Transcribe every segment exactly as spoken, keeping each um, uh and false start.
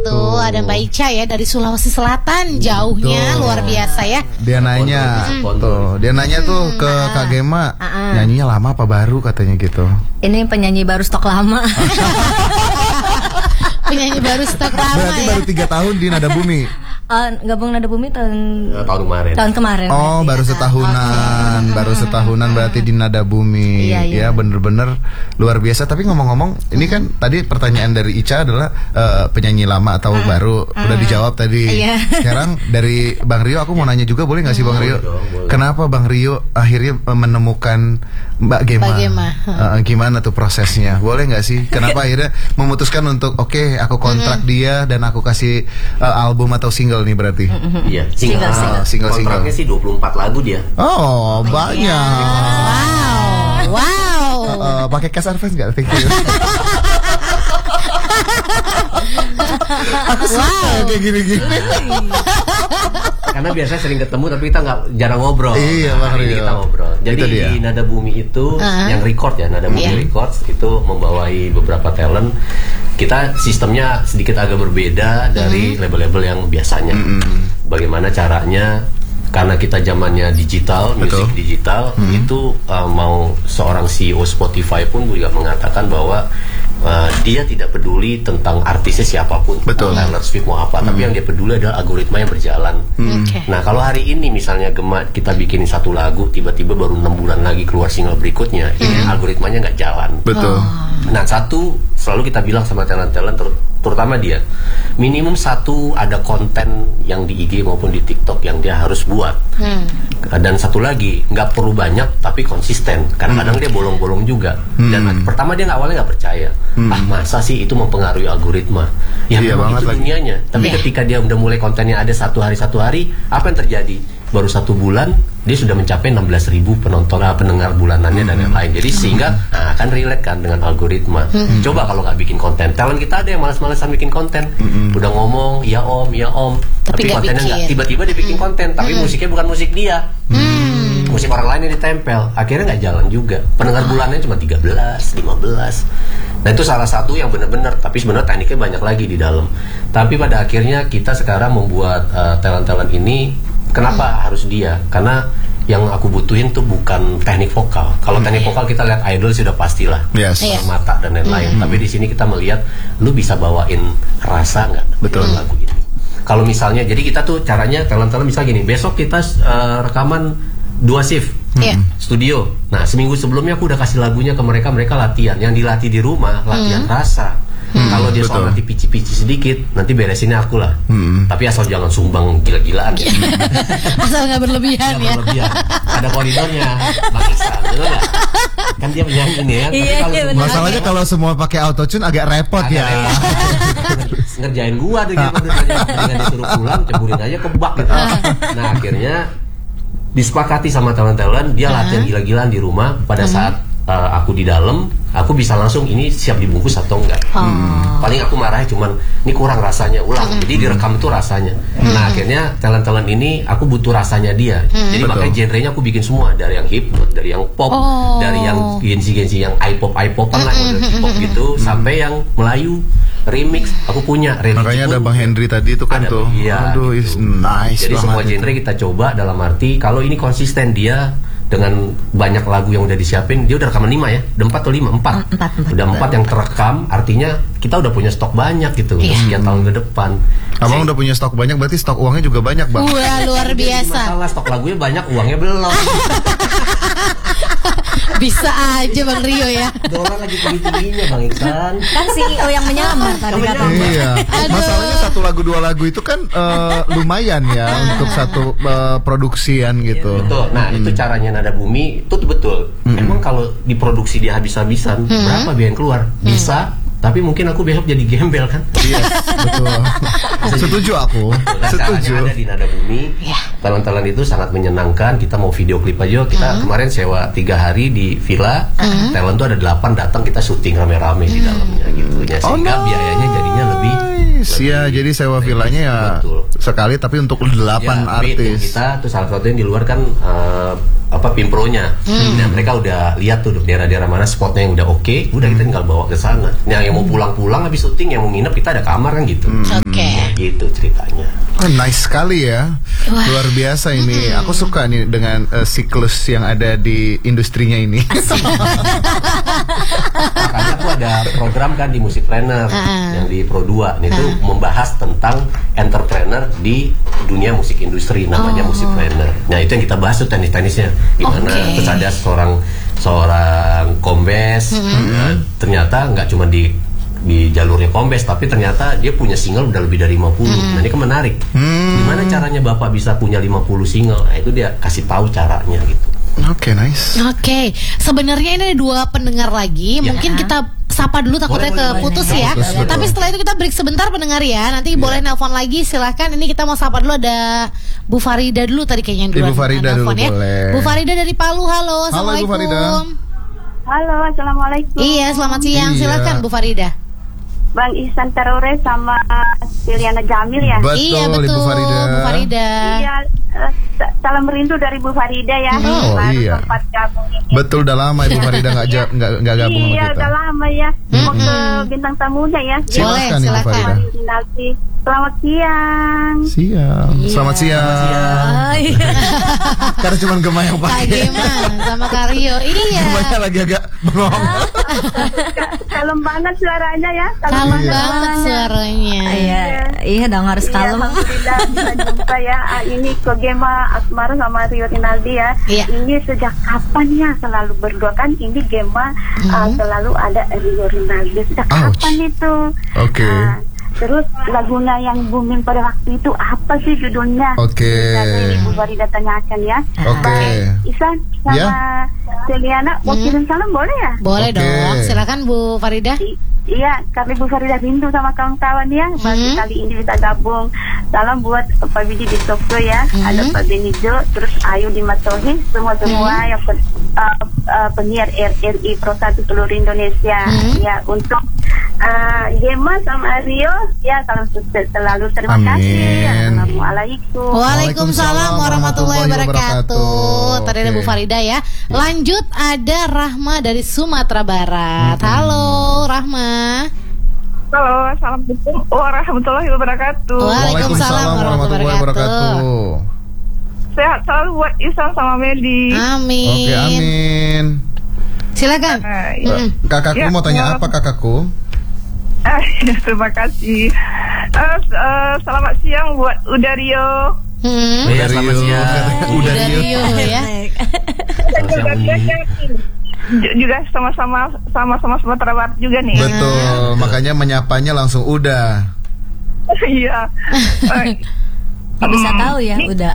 tuh ada Mbak Ica ya dari Sulawesi Selatan, jauhnya tuh. Luar biasa ya. Dia nanya, Hmm. tuh, dia nanya tuh ke Ah. Kak Gema, Ah. nyanyinya lama apa baru katanya gitu. Ini penyanyi baru stok lama. Penyanyi baru stok lama Berarti ya. baru tiga tahun di Nada Bumi. Uh, gabung Nada Bumi tahun Eh, tahun kemarin. tahun kemarin. Oh, baru setahunan, baru setahunan berarti di Nada Bumi. Iya, iya. Ya, bener-bener luar biasa. Tapi ngomong-ngomong, ini kan tadi pertanyaan dari Ica adalah eh, penyanyi lama atau baru. Udah dijawab tadi. Iya. Sekarang dari Bang Rio, aku mau nanya juga, boleh nggak sih Bang Rio? Boleh dong, boleh. Kenapa Bang Rio akhirnya eh, menemukan Mbak Gema? Mbak Gema. Eh, gimana tuh prosesnya? Boleh nggak sih? Kenapa akhirnya memutuskan untuk oke, aku kontrak dia dan aku kasih eh, album atau single nih berarti? Iya, Single, single. single. Single, Kontraknya single. sih dua puluh empat lagu dia. Oh, banyak. Wow. Wow. Eh, eh, pakai cash advance nggak? Thank you. Aku suka kayak gini-gini. Karena biasanya sering ketemu tapi kita nggak jarang ngobrol. Iya, Nah, Bang hari ini Rio. kita ngobrol. Jadi Itu dia. di Nada Bumi itu Uh-huh. yang record ya, Nada Bumi Iya. Records itu membawai beberapa talent. Kita sistemnya sedikit agak berbeda dari label-label yang biasanya. Bagaimana caranya? Karena kita zamannya digital, Betul. musik digital, itu uh, mau seorang C E O Spotify pun juga mengatakan bahwa uh, dia tidak peduli tentang artisnya siapapun, Betul. mau Taylor Swift mau apa, tapi yang dia peduli adalah algoritma yang berjalan. Oke. Nah, kalau hari ini misalnya Gema kita bikinin satu lagu, tiba-tiba baru enam bulan lagi keluar single berikutnya, ini algoritmanya nggak jalan. Betul. Nah, satu selalu kita bilang sama talent-talent, ter- terutama dia, minimum satu ada konten yang di I G maupun di TikTok yang dia harus buat. Hmm. Dan satu lagi, nggak perlu banyak tapi konsisten. Kadang-kadang dia bolong-bolong juga. Dan pertama dia nggak awalnya nggak percaya. Ah, masa sih itu mempengaruhi algoritma? Ya Iya memang banget itu lagi. dunianya. Tapi Iya. ketika dia udah mulai kontennya ada satu hari satu hari, apa yang terjadi? Baru satu bulan dia sudah mencapai enam belas ribu penonton, ah, pendengar bulanannya dan lain-lain. Jadi sehingga nah, akan relate kan dengan algoritma. Coba kalau nggak bikin konten, talent kita ada yang malas-malasan bikin konten. Udah ngomong ya om, ya om, Tapi tapi, nggak kontennya nggak. bikin. Tiba-tiba dia bikin konten, tapi musiknya bukan musik dia. Musik orang lain yang ditempel, akhirnya nggak jalan juga. Pendengar bulanannya cuma tiga belas, lima belas. Nah itu salah satu yang benar-benar, tapi sebenarnya tekniknya banyak lagi di dalam. Tapi pada akhirnya kita sekarang membuat uh, talent-talent ini, kenapa harus dia? Karena yang aku butuhin tuh bukan teknik vokal. Kalau teknik vokal kita lihat idol sudah pastilah, Yes. Iya. mata dan lain-lain. Tapi di sini kita melihat, lu bisa bawain rasa nggak? Betul. Dalam lagu ini. Kalau misalnya, jadi kita tuh caranya talent-talent misalnya gini, besok kita uh, rekaman dua shift. Iya. Studio. Nah, seminggu sebelumnya aku udah kasih lagunya ke mereka, mereka latihan. Yang dilatih di rumah, latihan rasa. Kalau dia soal betul. nanti pici-pici sedikit, nanti beresinnya aku lah. Tapi asal jangan sumbang gila-gilaan ya. Asal nggak berlebihan Jangan ya. berlebihan. Ada koridornya, Bang Iksan, betul nggak? Kan dia penyanyi nih ya. Tapi Iya, kalau iya, sumbang- benar. Masalahnya kalau semua pakai autotune agak repot Agak ya. repot. Ngerjain gua deh gitu, dengan disuruh pulang, ceburin aja ke bak gitu. Nah, akhirnya disepakati sama talent-talent, dia latihan gila-gilaan di rumah. Pada saat uh, aku di dalam, aku bisa langsung ini siap dibungkus atau enggak. Paling aku marahnya cuman ini kurang rasanya, ulang. Jadi direkam itu rasanya. Nah, akhirnya talent-talent ini aku butuh rasanya dia. Jadi Betul. makanya genrenya aku bikin semua, dari yang hip hop, dari yang pop, Oh. dari yang gensi-gensi yang i-pop i-popan lah, model hip hop gitu, sampai yang Melayu remix. Aku punya religi Makanya ada pun Bang Henry tadi itu kan ada, tuh. iya, Aduh, is gitu. nice Jadi semua banget. genre kita coba, dalam arti kalau ini konsisten dia dengan banyak lagu yang udah disiapin, dia udah rekaman lima ya, udah empat atau lima, empat, Empat, empat. udah empat yang terekam, artinya kita udah punya stok banyak gitu untuk Iya. sekian tahun ke depan. Abang udah punya stok banyak, berarti stok uangnya juga banyak, Bang. Wah, luar Jadi biasa. masalah stok lagunya banyak, uangnya belum. Bisa aja Bang Rio ya. Dolar lagi tinggi-tingginya Bang Iksan. Kan C E O yang menyamar tadi Yang katanya. Iya. Aduh. Masalahnya satu lagu dua lagu itu kan eh, lumayan ya untuk satu eh, produksian gitu. Betul. Nah, itu caranya Nada Bumi itu tuh betul. Emang kalau diproduksi dia habis-habisan, berapa biaya yang keluar? Bisa, tapi mungkin aku besok jadi gembel kan? Iya, betul. Setuju aku. Nah, Setuju. caranya ada di Nada Bumi. Iya. Talent-talent itu sangat menyenangkan. Kita mau video klip aja. Kita kemarin sewa tiga hari di villa. Talent tuh ada delapan datang, kita syuting rame-rame di dalamnya gitu. Ya, sehingga Oh, biayanya jadinya lebih. Nice. Ya, jadi sewa villanya ya Betul. sekali tapi untuk delapan Ya, meeting artis. kita tuh salah satu yang di luar kan uh, apa Pimpronya. Nah mereka udah lihat tuh daerah-daerah mana spotnya yang udah oke, udah kita tinggal bawa ke sana. Nah yang mau pulang-pulang habis syuting, yang mau nginep kita ada kamar kan gitu. Oke. Gitu ceritanya. Oh, nice sekali ya. Wah. Luar biasa ini. Aku suka nih dengan uh, siklus yang ada di industrinya ini. Makanya aku ada program kan di Music Planner Uh-uh. yang di Pro dua. Itu Uh. membahas tentang entrepreneur di dunia musik industri, namanya Oh. Music Planner. Nah itu yang kita bahas tuh teknis-teknisnya gimana. Oke. Terus ada seorang seorang kombes, eh, ternyata nggak cuma di di jalurnya kombes, tapi ternyata dia punya single udah lebih dari lima puluh. Nah ini kan menarik. Gimana caranya Bapak bisa punya lima puluh single? Nah itu dia kasih tahu caranya gitu. Oke, nice. Oke, sebenarnya ini ada dua pendengar lagi. Ya. Mungkin kita sapa dulu takutnya Boleh, boleh, keputus boleh. ya. Putus, betul. Tapi setelah itu kita break sebentar pendengar ya. Nanti boleh nelpon lagi silahkan. Ini kita mau sapa dulu, ada Bu Farida dulu tadi kayaknya yang duluan. Ibu Farida nelpon dulu ya. boleh. Bu Farida dari Palu, halo. Halo, Ibu Assalamualaikum. Farida. Halo, assalamualaikum. Iya, selamat siang. Iya. Silakan Bu Farida. Bang Ihsan Terore sama Siliana Jamil ya. Betul, Iya, betul. Ibu Farida. Bu Farida. Iya, eh, sa- salam rindu dari Bu Farida ya. Oh, Baru iya. sempat gabung ini. Betul, udah lama Ibu Farida nggak ja- nggak nggak gabung Iya, sama kita. udah lama ya. Mau ke bintang tamunya ya. Boleh, Silakan, Ibu silakan. Farida. Nanti selamat siang. Siang. Selamat siang. Hai. Karena cuma Gema yang Kak pakai. Gema sama Karyo. Iya. Gemanya lagi agak bengong. Ka- Kalem banget suaranya ya. Kalem banget banget suaranya. Iya, iya dong harus Iya, kalem. alhamdulillah bisa jumpa ya. Ah, ini Ko Gema Asmara sama Rio Rinaldi ya. Iya. Ini sejak kapan ya selalu berdua kan? Ini Gema ah, selalu ada Rio Rinaldi. Sejak Ouch. kapan itu? Oke. Ah, terus lagunya yang booming pada waktu itu apa sih judulnya? Oke. Nanti Ibu Farida tanyakan ya. Oke. Baik, Isan sama Ya. Celiana mau kirim salam boleh ya? Boleh Oke. dong. Silakan Bu Farida. I- Iya, karena Ibu Farida rindu sama kawan-kawan ya. Masih Hmm. kali ini bisa gabung. Salam buat Pak Bidi di Tokyo ya. Hmm. Ada Pak Benijo, terus Ayu di Matohi, semua-semua Hmm. yang pen, uh, uh, penyiar R R I Pro satu seluruh Indonesia. Hmm. Ya, untuk uh, Gema sama Rio, ya salam sukses selalu. Terima Amin. kasih. Assalamualaikum. Waalaikumsalam warahmatullahi wabarakatuh. wabarakatuh. Tadi ada Oke. Bu Farida ya. Lanjut ada Rahma dari Sumatera Barat. Halo Rahma. Halo, assalamualaikum warahmatullahi wabarakatuh. Waalaikumsalam warahmatullahi wabarakatuh. Sehat selalu buat Isan sama Medi. Amin. Oke, amin. Silakan. Nah, iya. Mm-mm. Kakakku Ya, mau tanya ya. apa kakakku? Ah, terima kasih. Eh, s- eh, selamat siang buat Udario. Hmm. Iya, selamat siang. Udah Dari Rio. Rio ya. Selamat siang, Uni. J- juga sama-sama sama-sama Sumatera Barat juga nih. Betul, makanya menyapanya langsung udah. Iya. Eh, Kok bisa hmm, tahu ya? ini- Udah.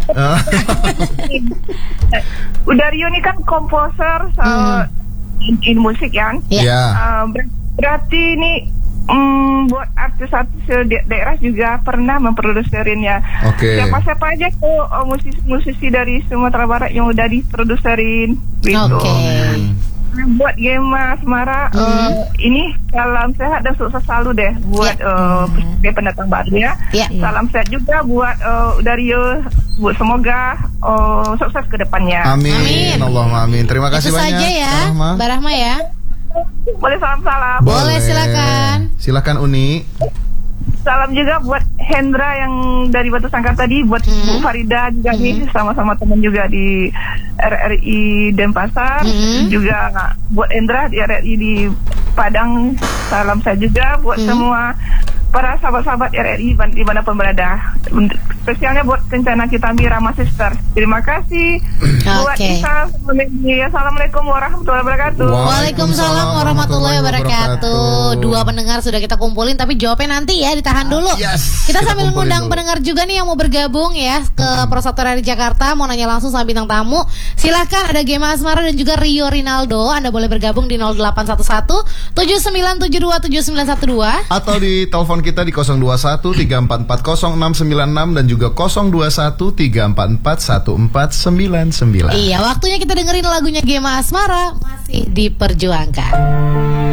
eh, Udario ini kan komposer uh, in, in musik kan. Ya. Ya. Uh, ber- berarti ini mm, buat artis-artis da- daerah juga pernah memprodukserinnya. Oke. Siapa-siapa aja tuh oh, musisi-musisi dari Sumatera Barat yang udah diproduserin gitu. Oke. Buat Gema Asmara uh, ini salam sehat dan sukses selalu deh buat uh, dia pendatang baru ya. Ya. Salam sehat juga buat uh, Udario, buat semoga uh, sukses ke depannya. Amin. Amin. Allahumma amin. Terima kasih Itu banyak. saja ya, Rahma. Mbak Rahma ya. Boleh salam-salam. Boleh, silakan. Silakan Uni. Salam juga buat Hendra yang dari Batu Sangkar tadi, buat Bu Farida juga nih, sama-sama teman juga di R R I Denpasar, Hmm. juga buat Hendra di R R I di Padang. Salam saya juga buat semua para sahabat-sahabat R R I ban- di mana pun berada. Untuk- Spesialnya buat Kencana kita Mirama Sister. Terima kasih buat Oke. Isa. Assalamualaikum warahmatullahi wabarakatuh. Waalaikumsalam warahmatullahi wabarakatuh. Dua pendengar sudah kita kumpulin, tapi jawabnya nanti ya, ditahan dulu. Yes, Kita kita sambil kumpulin ngundang dulu. pendengar juga nih yang mau bergabung ya ke Pro satu R R I Jakarta, mau nanya langsung sama bintang tamu. Silakan, ada Gema Asmara dan juga Rio Rinaldo. Anda boleh bergabung di nol delapan satu satu tujuh sembilan tujuh dua tujuh sembilan satu dua. Atau di telepon kita di nol dua satu tiga empat empat nol enam sembilan enam dan juga nol dua satu tiga empat empat satu empat sembilan sembilan. Iya, waktunya kita dengerin lagunya Gema Asmara, masih diperjuangkan.